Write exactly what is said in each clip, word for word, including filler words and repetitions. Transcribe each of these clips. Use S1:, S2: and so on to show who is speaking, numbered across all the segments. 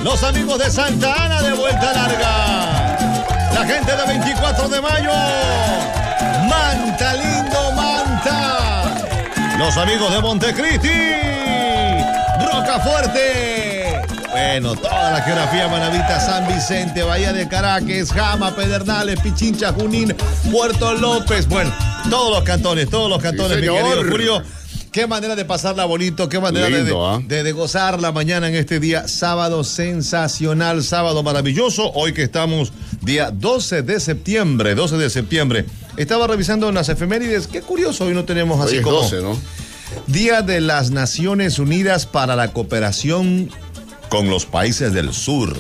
S1: Los amigos de Santa Ana de vuelta larga. La gente de veinticuatro de mayo. Manta, lindo Manta. Los amigos de Montecristi. Rocafuerte. Bueno, toda la geografía manavita, San Vicente, Bahía de Caracas, Jama, Pedernales, Pichincha, Junín, Puerto López. Bueno, todos los cantones, todos los cantones, sí, mi querido Julio. Qué manera de pasarla bonito, qué manera Lindo, de, de, ¿eh? de, de gozar la mañana en este día, sábado sensacional, sábado maravilloso. Hoy que estamos día doce de septiembre, doce de septiembre. Estaba revisando las efemérides, qué curioso, hoy no tenemos así
S2: hoy es
S1: como...
S2: doce, ¿no?
S1: Día de las Naciones Unidas para la Cooperación con los Países del Sur.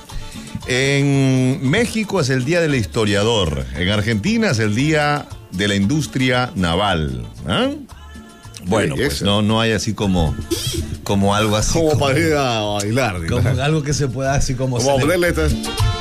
S1: En México es el Día del Historiador. En Argentina es el Día de la Industria Naval. ¿Eh? Bueno, pues no, no hay así como, como algo así.
S2: Como, como para ir a bailar.
S1: Como algo que se pueda así como...
S2: Como ponerle estas...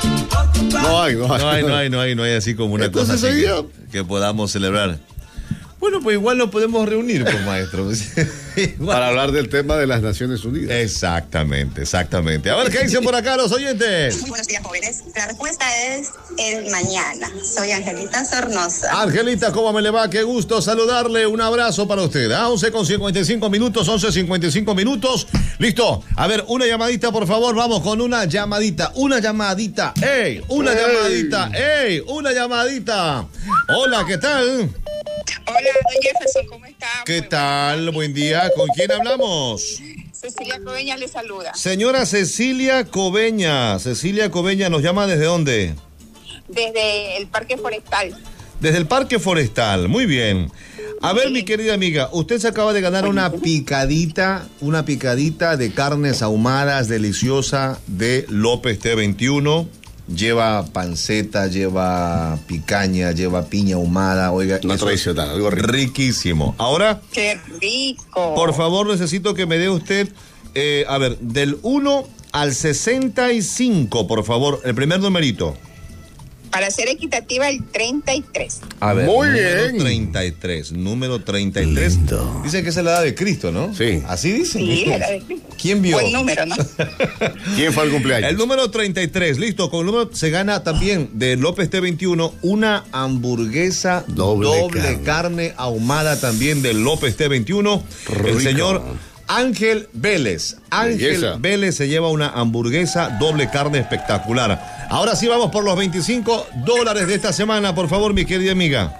S2: No hay, no hay.
S1: No hay, no hay, no hay, no hay así como una
S2: Entonces,
S1: cosa así que, que podamos celebrar. Bueno, pues igual nos podemos reunir, pues, maestro.
S2: Para hablar del tema de las Naciones Unidas.
S1: Exactamente, exactamente. A ver, ¿qué dicen por acá los oyentes?
S3: Muy buenos días, jóvenes. La respuesta es el mañana. Soy Angelita Sornosa.
S1: Angelita, ¿cómo me le va? Qué gusto saludarle. Un abrazo para usted. A once con cincuenta y cinco minutos, once cincuenta y cinco minutos. Listo. A ver, una llamadita, por favor. Vamos con una llamadita. Una llamadita. ¡Ey! Una
S2: ¡Ey!
S1: llamadita. ¡Ey! Una llamadita. Hola, ¿qué tal?
S4: Hola, don Jefferson, ¿cómo está?
S1: ¿Qué
S4: Muy
S1: tal? Buen día. ¿Con quién hablamos?
S4: Cecilia Coveña le saluda.
S1: Señora Cecilia Coveña. Cecilia Coveña, ¿nos llama desde dónde?
S4: Desde el Parque Forestal.
S1: Desde el Parque Forestal, muy bien. A ver,
S4: Sí.
S1: mi querida amiga, usted se acaba de ganar una picadita, una picadita de carnes ahumadas deliciosa de López T veintiuno. Lleva panceta, lleva picaña, lleva piña ahumada. Oiga,
S2: No
S1: eso
S2: tradicional,
S1: es
S2: algo rico.
S1: riquísimo. Ahora,
S4: ¡Qué rico!
S1: por favor, necesito que me dé usted, eh, a ver, del uno al sesenta y cinco, por favor, el primer numerito.
S4: Para ser equitativa, el treinta y tres.
S1: A ver,
S2: Muy
S1: número
S2: bien.
S1: treinta y tres, número treinta y tres.
S2: Lindo.
S1: Dice que esa es la edad de Cristo, ¿no?
S2: Sí.
S1: Así dicen.
S4: Sí, era de Cristo.
S1: ¿Quién vio?
S4: Buen número, ¿no?
S2: ¿Quién fue al cumpleaños?
S1: El número treinta y tres, listo. Con el número se gana también de López T veintiuno una hamburguesa doble,
S2: Doble
S1: carne.
S2: carne.
S1: ahumada también de López T veintiuno. El
S2: Rico.
S1: señor Ángel Vélez. Ángel
S2: Belleza.
S1: Vélez se lleva una hamburguesa doble carne espectacular. Ahora sí vamos por los veinticinco dólares de esta semana, por favor, mi querida amiga.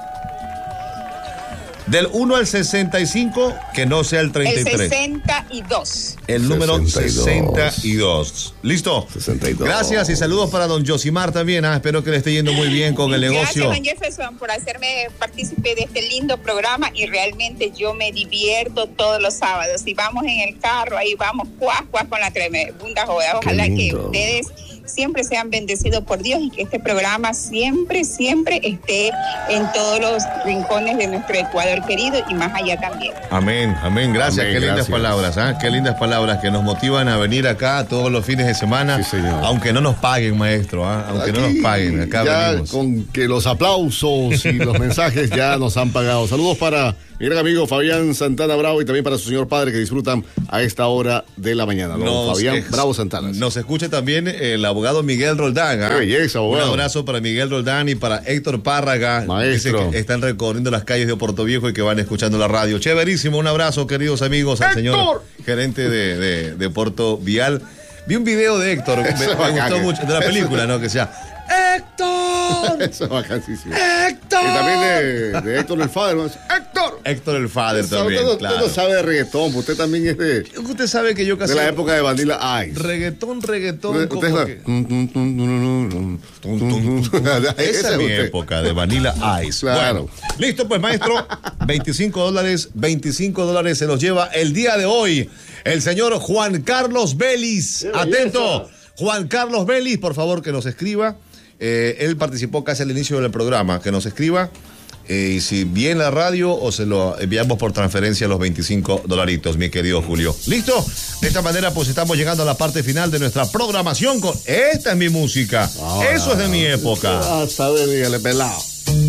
S1: Del uno al sesenta y cinco, que no sea el treinta y
S4: El
S1: tres.
S4: sesenta y dos.
S1: El número
S2: sesenta
S1: sesenta y dos. ¿Listo?
S2: sesenta y dos.
S1: Gracias y saludos para don Josimar también. Ah, espero que le esté yendo muy bien con el negocio.
S4: Gracias, don Jefferson, por hacerme partícipe de este lindo programa y realmente yo me divierto todos los sábados. Si vamos en el carro, ahí vamos cuas, cuas con la tremenda joda. Ojalá
S2: Qué
S4: que
S2: lindo.
S4: ustedes siempre sean bendecidos por Dios y que este programa siempre, siempre esté en todos los rincones de nuestro Ecuador querido y más allá también.
S1: Amén, amén. Gracias.
S2: Amén,
S1: Qué lindas
S2: gracias.
S1: palabras, ¿ah? Qué lindas palabras que nos motivan a venir acá todos los fines de semana.
S2: Sí, señor.
S1: Aunque no nos paguen, maestro, ¿ah? Aunque no
S2: Aquí,
S1: nos paguen. Acá
S2: ya
S1: venimos.
S2: con que los aplausos y los mensajes ya nos han pagado. Saludos para mi gran amigo Fabián Santana Bravo y también para su señor padre que disfrutan a esta hora de la mañana. Don
S1: Nos
S2: Fabián
S1: ex-
S2: Bravo Santana.
S1: Nos escucha también el abogado Miguel Roldán. ¿ah?
S2: Qué belleza, abogado.
S1: Un abrazo para Miguel Roldán y para Héctor Párraga.
S2: Maestro.
S1: Dice que están recorriendo las calles de Puerto Viejo y que van escuchando la radio. Chéverísimo. Un abrazo, queridos amigos, al
S2: ¡Héctor!
S1: señor gerente de, de, de Puerto Vial. Vi un video de Héctor, me,
S2: Eso
S1: me
S2: es bacán.
S1: gustó mucho, de la película, ¿no? Que sea ¡Héctor!
S2: Eso es bacanísimo.
S1: ¡Héctor!
S2: Y también de, de Héctor el Father. ¿no? ¡Héctor!
S1: Héctor el Father
S2: Usted
S1: también,
S2: no,
S1: claro.
S2: usted no sabe de reggaetón, usted también es de,
S1: Usted sabe que yo casi...
S2: de la época de Vanilla Ice.
S1: Reggaetón, reggaetón,
S2: Usted-
S1: como
S2: usted sabe.
S1: que...
S2: Tum, tum, tum.
S1: Esa
S2: Ese
S1: es mi
S2: usted.
S1: época de Vanilla Ice.
S2: Claro.
S1: Bueno, listo pues, maestro. veinticinco dólares, veinticinco dólares se los lleva el día de hoy el señor Juan Carlos Vélez. Atento, Juan Carlos Vélez, por favor que nos escriba. Eh, él participó casi al inicio del programa, que nos escriba. Eh, y si bien la radio o se lo enviamos por transferencia los veinticinco dolaritos, mi querido Julio. ¿Listo? De esta manera pues estamos llegando a la parte final de nuestra programación con esta es mi música.
S2: Ahora,
S1: Eso es de mi época.
S2: Ah, sabe, dígale, pelado.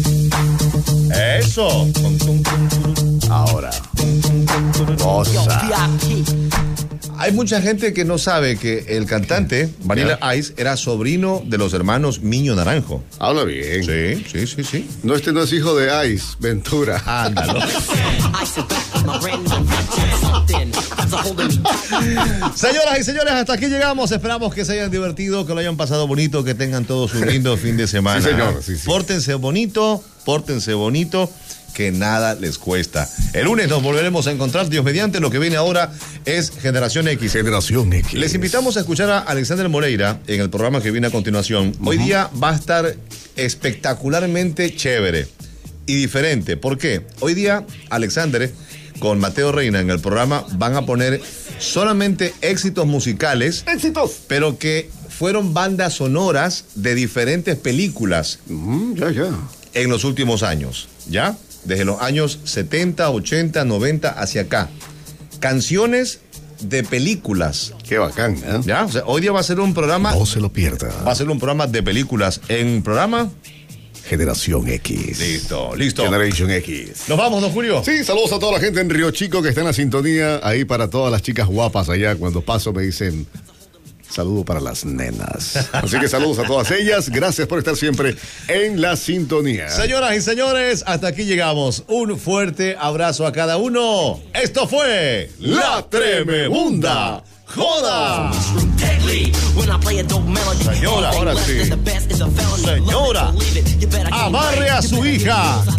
S1: Eso.
S2: Ahora. Cosa.
S1: Hay mucha gente que no sabe que el cantante Vanilla Ice era sobrino de los hermanos Miño Naranjo.
S2: Habla bien.
S1: Sí, sí, sí, sí.
S2: No, este no es hijo de Ice Ventura.
S1: Ándalo. Señoras y señores, hasta aquí llegamos. Esperamos que se hayan divertido, que lo hayan pasado bonito, que tengan todos un lindo fin de semana.
S2: Sí, señor. Sí, sí.
S1: Pórtense bonito, pórtense bonito, que nada les cuesta. El lunes nos volveremos a encontrar, Dios mediante. Lo que viene ahora es Generación X.
S2: Generación X.
S1: Les invitamos a escuchar a Alexander Moreira en el programa que viene a continuación. Hoy uh-huh. día va a estar espectacularmente chévere y diferente. ¿Por qué? Hoy día Alexander con Mateo Reina en el programa van a poner solamente éxitos musicales.
S2: ¡Éxitos!
S1: Pero que fueron bandas sonoras de diferentes películas.
S2: Uh-huh, ya, ya.
S1: En los últimos años, ¿ya? Desde los años setenta, ochenta, noventa hacia acá. Canciones de películas.
S2: Qué bacán, ¿eh?
S1: ¿Ya? O sea, hoy día va a ser un programa...
S2: No se lo pierda.
S1: Va a ser un programa de películas. En programa...
S2: Generación X.
S1: Listo, listo.
S2: Generation X.
S1: ¿Nos vamos, don Julio?
S2: Sí, saludos a toda la gente en Río Chico que está en la sintonía. Ahí para todas las chicas guapas allá. Cuando paso me dicen... Saludo para las nenas. Así que saludos a todas ellas. Gracias por estar siempre en la sintonía.
S1: Señoras y señores, hasta aquí llegamos. Un fuerte abrazo a cada uno. Esto fue La Tremebunda Joda. Señora, ahora sí. Señora, amarre a su hija.